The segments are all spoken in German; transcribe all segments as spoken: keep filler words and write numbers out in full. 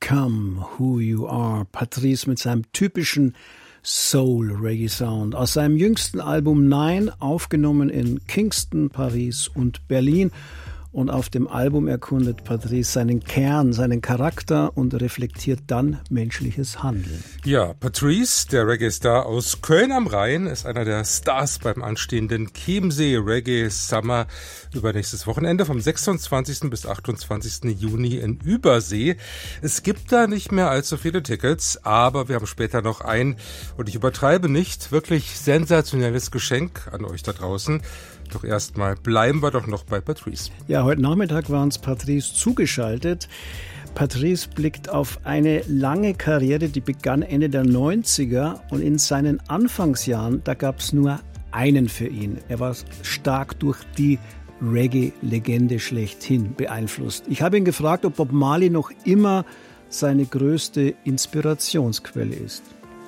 Become Who You Are. Patrice mit seinem typischen Soul-Reggae-Sound. Aus seinem jüngsten Album Nine, aufgenommen in Kingston, Paris und Berlin. Und auf dem Album erkundet Patrice seinen Kern, seinen Charakter und reflektiert dann menschliches Handeln. Ja, Patrice, der Reggae-Star aus Köln am Rhein, ist einer der Stars beim anstehenden Chiemsee Reggae Summer übernächstes Wochenende vom sechsundzwanzigsten bis achtundzwanzigsten Juni in Übersee. Es gibt da nicht mehr allzu viele Tickets, aber wir haben später noch ein, und ich übertreibe nicht, wirklich sensationelles Geschenk an euch da draußen. Doch erstmal bleiben wir doch noch bei Patrice. Ja, heute Nachmittag war uns Patrice zugeschaltet. Patrice blickt auf eine lange Karriere, die begann Ende der neunziger, und in seinen Anfangsjahren, da gab es nur einen für ihn. Er war stark durch die Reggae-Legende schlechthin beeinflusst. Ich habe ihn gefragt, ob Bob Marley noch immer seine größte Inspirationsquelle ist.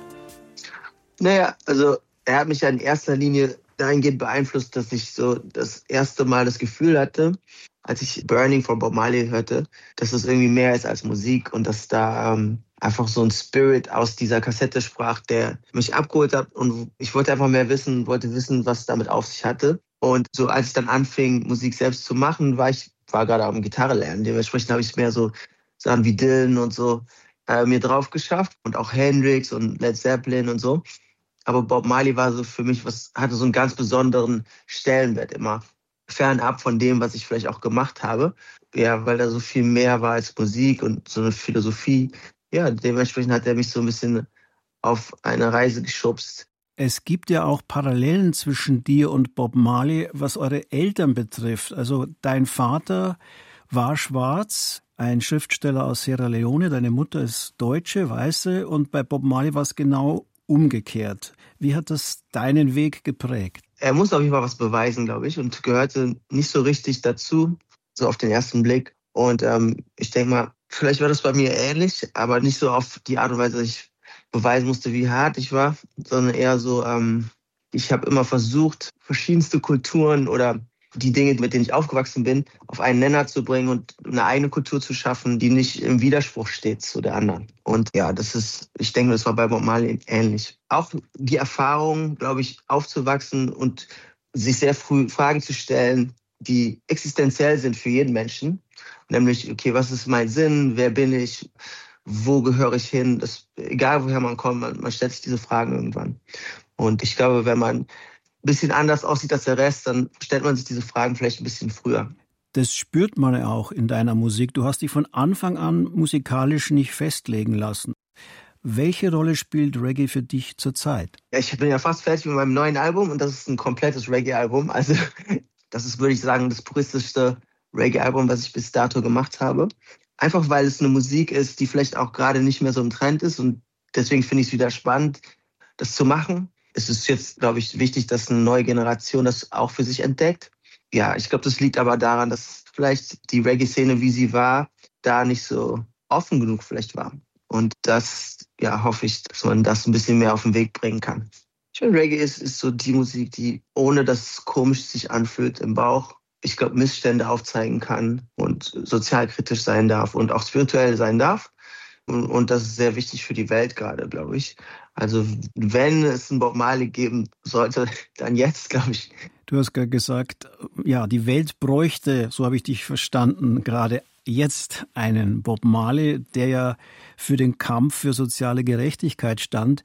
Naja, also er hat mich ja in erster Linie dahingehend beeinflusst, dass ich so das erste Mal das Gefühl hatte, als ich Burning von Bob Marley hörte, dass es irgendwie mehr ist als Musik und dass da ähm, einfach so ein Spirit aus dieser Kassette sprach, der mich abgeholt hat, und ich wollte einfach mehr wissen, wollte wissen, was es damit auf sich hatte. Und so als ich dann anfing, Musik selbst zu machen, war ich war gerade am Gitarre lernen. Dementsprechend habe ich mehr so Sachen wie Dylan und so äh, mir drauf geschafft und auch Hendrix und Led Zeppelin und so. Aber Bob Marley war so für mich, was hatte so einen ganz besonderen Stellenwert immer. Fernab von dem, was ich vielleicht auch gemacht habe. Ja, weil da so viel mehr war als Musik und so eine Philosophie. Ja, dementsprechend hat er mich so ein bisschen auf eine Reise geschubst. Es gibt ja auch Parallelen zwischen dir und Bob Marley, was eure Eltern betrifft. Also dein Vater war schwarz, ein Schriftsteller aus Sierra Leone. Deine Mutter ist Deutsche, Weiße. Und bei Bob Marley war es genau umgekehrt. Wie hat das deinen Weg geprägt? Er muss auf jeden Fall was beweisen, glaube ich, und gehörte nicht so richtig dazu, so auf den ersten Blick. Und ähm, ich denke mal, vielleicht war das bei mir ähnlich, aber nicht so auf die Art und Weise, dass ich beweisen musste, wie hart ich war, sondern eher so, ähm, ich habe immer versucht, verschiedenste Kulturen oder die Dinge, mit denen ich aufgewachsen bin, auf einen Nenner zu bringen und eine eigene Kultur zu schaffen, die nicht im Widerspruch steht zu der anderen. Und ja, das ist, ich denke, das war bei Bob Marley ähnlich. Auch die Erfahrung, glaube ich, aufzuwachsen und sich sehr früh Fragen zu stellen, die existenziell sind für jeden Menschen. Nämlich, okay, was ist mein Sinn? Wer bin ich? Wo gehöre ich hin? Das, egal, woher man kommt, man, man stellt sich diese Fragen irgendwann. Und ich glaube, wenn man ein bisschen anders aussieht als der Rest, dann stellt man sich diese Fragen vielleicht ein bisschen früher. Das spürt man ja auch in deiner Musik. Du hast dich von Anfang an musikalisch nicht festlegen lassen. Welche Rolle spielt Reggae für dich zurzeit? Ja, ich bin ja fast fertig mit meinem neuen Album und das ist ein komplettes Reggae-Album. Also das ist, würde ich sagen, das puristischste Reggae-Album, was ich bis dato gemacht habe. Einfach weil es eine Musik ist, die vielleicht auch gerade nicht mehr so im Trend ist, und deswegen finde ich es wieder spannend, das zu machen. Es ist jetzt, glaube ich, wichtig, dass eine neue Generation das auch für sich entdeckt. Ja, ich glaube, das liegt aber daran, dass vielleicht die Reggae-Szene, wie sie war, da nicht so offen genug vielleicht war. Und das, ja, hoffe ich, dass man das ein bisschen mehr auf den Weg bringen kann. Ich finde, Reggae ist, ist so die Musik, die, ohne dass es komisch sich anfühlt im Bauch, ich glaube, Missstände aufzeigen kann und sozialkritisch sein darf und auch spirituell sein darf. Und, und das ist sehr wichtig für die Welt gerade, glaube ich. Also wenn es einen Bob Marley geben sollte, dann jetzt, glaube ich. Du hast gerade gesagt, ja, die Welt bräuchte, so habe ich dich verstanden, gerade jetzt einen Bob Marley, der ja für den Kampf für soziale Gerechtigkeit stand.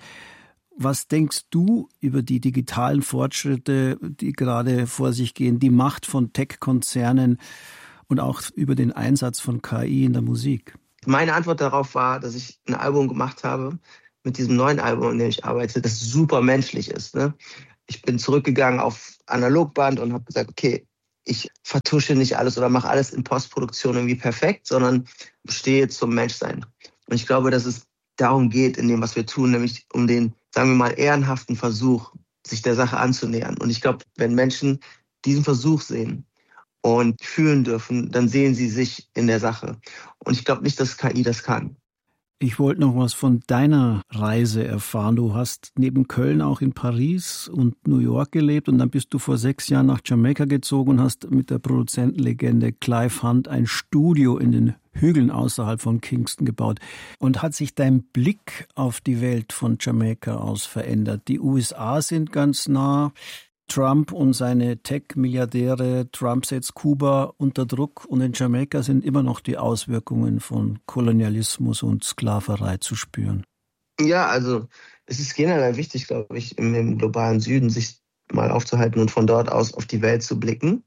Was denkst du über die digitalen Fortschritte, die gerade vor sich gehen, die Macht von Tech-Konzernen und auch über den Einsatz von K I in der Musik? Meine Antwort darauf war, dass ich ein Album gemacht habe, mit diesem neuen Album, an dem ich arbeite, das super menschlich ist. Ne? Ich bin zurückgegangen auf Analogband und habe gesagt, okay, ich vertusche nicht alles oder mache alles in Postproduktion irgendwie perfekt, sondern stehe zum Menschsein. Und ich glaube, dass es darum geht, in dem, was wir tun, nämlich um den, sagen wir mal, ehrenhaften Versuch, sich der Sache anzunähern. Und ich glaube, wenn Menschen diesen Versuch sehen und fühlen dürfen, dann sehen sie sich in der Sache. Und ich glaube nicht, dass K I das kann. Ich wollte noch was von deiner Reise erfahren. Du hast neben Köln auch in Paris und New York gelebt und dann bist du vor sechs Jahren nach Jamaika gezogen und hast mit der Produzentenlegende Clive Hunt ein Studio in den Hügeln außerhalb von Kingston gebaut. Und hat sich dein Blick auf die Welt von Jamaika aus verändert? Die U S A sind ganz nah. Trump und seine Tech-Milliardäre, Trump setzt Kuba unter Druck und in Jamaika sind immer noch die Auswirkungen von Kolonialismus und Sklaverei zu spüren. Ja, also es ist generell wichtig, glaube ich, im, im globalen Süden sich mal aufzuhalten und von dort aus auf die Welt zu blicken,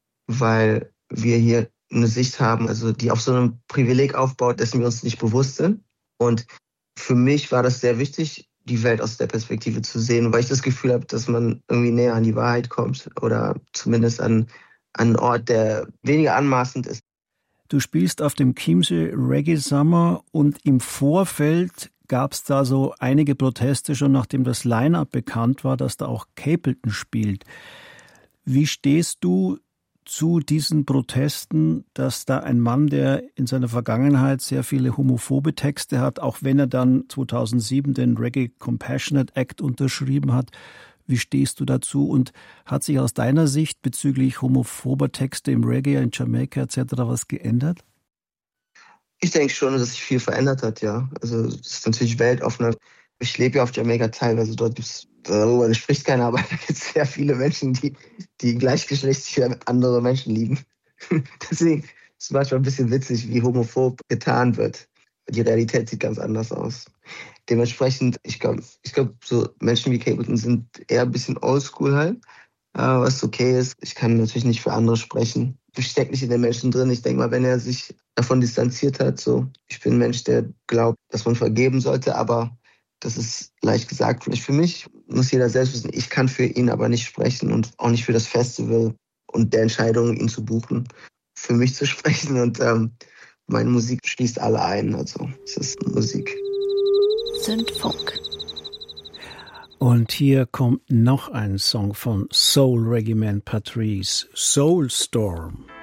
weil wir hier eine Sicht haben, also die auf so einem Privileg aufbaut, dessen wir uns nicht bewusst sind. Und für mich war das sehr wichtig, die Welt aus der Perspektive zu sehen, weil ich das Gefühl habe, dass man irgendwie näher an die Wahrheit kommt oder zumindest an, an einen Ort, der weniger anmaßend ist. Du spielst auf dem Chiemsee Reggae Summer und im Vorfeld gab es da so einige Proteste, schon nachdem das Line-Up bekannt war, dass da auch Capleton spielt. Wie stehst du zu diesen Protesten, dass da ein Mann, der in seiner Vergangenheit sehr viele homophobe Texte hat, auch wenn er dann zweitausendsieben den Reggae Compassionate Act unterschrieben hat, wie stehst du dazu und hat sich aus deiner Sicht bezüglich homophober Texte im Reggae, in Jamaika et cetera was geändert? Ich denke schon, dass sich viel verändert hat, ja. Also es ist natürlich weltoffener. Ich lebe ja auf Jamaika teilweise, dort gibt es, darüber spricht keiner, aber da gibt es sehr viele Menschen, die, die gleichgeschlechtlich andere Menschen lieben. Deswegen ist es manchmal ein bisschen witzig, wie homophob getan wird. Die Realität sieht ganz anders aus. Dementsprechend, ich glaube, ich glaube, so Menschen wie Capleton sind eher ein bisschen oldschool halt, was okay ist. Ich kann natürlich nicht für andere sprechen. Ich stecke nicht in den Menschen drin. Ich denke mal, wenn er sich davon distanziert hat, so, ich bin ein Mensch, der glaubt, dass man vergeben sollte, aber das ist leicht gesagt. Vielleicht für mich muss jeder selbst wissen, ich kann für ihn aber nicht sprechen und auch nicht für das Festival und der Entscheidung, ihn zu buchen, für mich zu sprechen. Und ähm, meine Musik schließt alle ein. Also es ist Musik. Zündfunk. Und hier kommt noch ein Song von Soul Reggae Man Patrice, Soul Storm.